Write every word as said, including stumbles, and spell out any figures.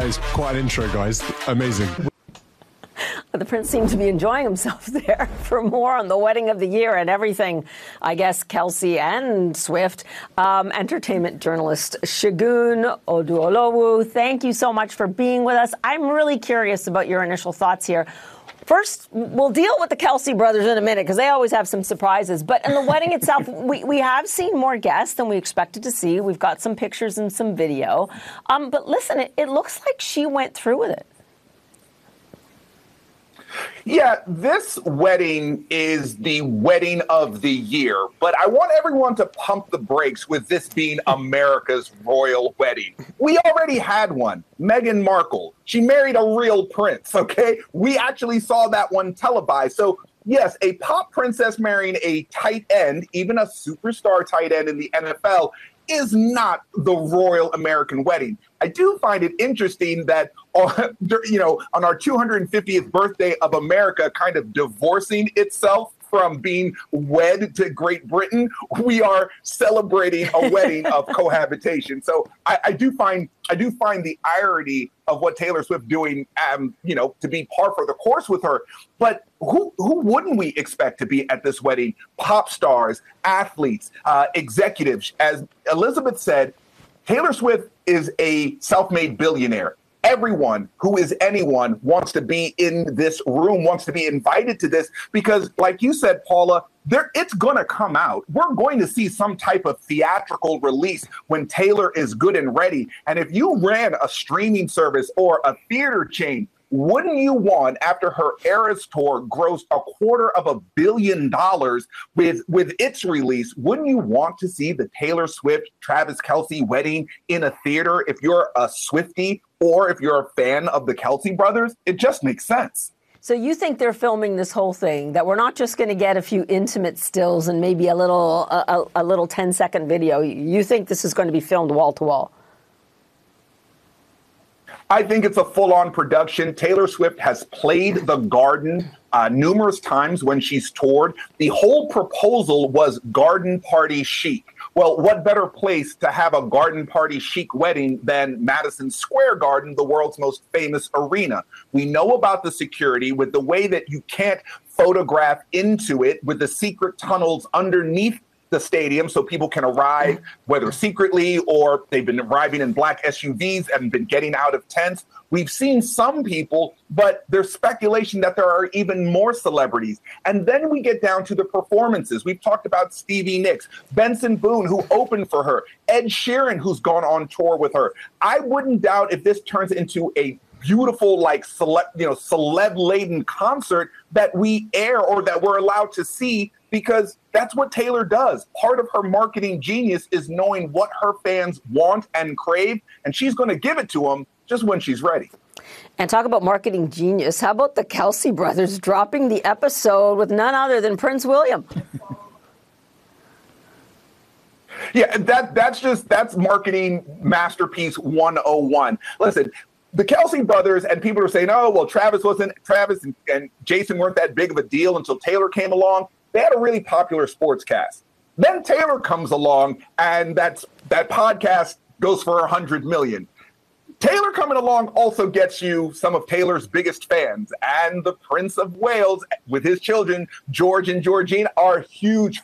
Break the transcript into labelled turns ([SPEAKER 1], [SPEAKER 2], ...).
[SPEAKER 1] That is quite an intro, guys. Amazing.
[SPEAKER 2] The prince seemed to be enjoying himself there. For more on the wedding of the year and everything, I guess, Kelsey and Swift, um, entertainment journalist Segun Oduolowu, thank you so much for being with us. I'm really curious about your initial thoughts here. First, we'll deal with the Kelsey brothers in a minute because they always have some surprises. But in the wedding itself, we, we have seen more guests than we expected to see. We've got some pictures and some video. Um, but listen, it, it looks like she went through with it.
[SPEAKER 3] Yeah, this wedding is the wedding of the year, but I want everyone to pump the brakes with this being America's royal wedding. We already had one, Meghan Markle. She married a real prince, okay? We actually saw that one televised. So yes, a pop princess marrying a tight end, even a superstar tight end in the N F L, is not the royal American wedding. I do find it interesting that, uh, you know, on our two hundred fiftieth birthday of America kind of divorcing itself from being wed to Great Britain, we are celebrating a wedding of cohabitation. So I, I do find I do find the irony of what Taylor Swift doing, um, you know, to be par for the course with her. But who who wouldn't we expect to be at this wedding? Pop stars, athletes, uh, executives. As Elizabeth said, Taylor Swift is a self-made billionaire. Everyone who is anyone wants to be in this room, wants to be invited to this, because like you said, Paula, there it's going to come out. We're going to see some type of theatrical release when Taylor is good and ready. And if you ran a streaming service or a theater chain, wouldn't you want, after her Eras tour grossed a quarter of a billion dollars with, with its release, wouldn't you want to see the Taylor Swift, Travis Kelce wedding in a theater if you're a Swiftie or if you're a fan of the Kelce brothers? It just makes sense.
[SPEAKER 2] So you think they're filming this whole thing, that we're not just going to get a few intimate stills and maybe a little a, a little ten second video. You think this is going to be filmed wall to wall?
[SPEAKER 3] I think it's a full-on production. Taylor Swift has played the Garden uh, numerous times when she's toured. The whole proposal was garden party chic. Well, what better place to have a garden party chic wedding than Madison Square Garden, the world's most famous arena? We know about the security with the way that you can't photograph into it, with the secret tunnels underneath the stadium so people can arrive, whether secretly or they've been arriving in black S U Vs and been getting out of tents. We've seen some people, but there's speculation that there are even more celebrities. And then we get down to the performances. We've talked about Stevie Nicks, Benson Boone, who opened for her, Ed Sheeran, who's gone on tour with her. I wouldn't doubt if this turns into a beautiful, like, celeb, you know, celeb-laden concert that we air or that we're allowed to see, because that's what Taylor does. Part of her marketing genius is knowing what her fans want and crave, and she's going to give it to them just when she's ready.
[SPEAKER 2] And talk about marketing genius. How about the Kelce brothers dropping the episode with none other than Prince William?
[SPEAKER 3] Yeah, that that's just that's marketing masterpiece one oh one. Listen, the Kelce brothers, and people are saying, oh, well, Travis wasn't Travis and, and Jason weren't that big of a deal until Taylor came along. They had a really popular sports cast. Then Taylor comes along, and that's that podcast goes for a hundred million. Taylor coming along also gets you some of Taylor's biggest fans, and the Prince of Wales with his children, George and Georgina, are huge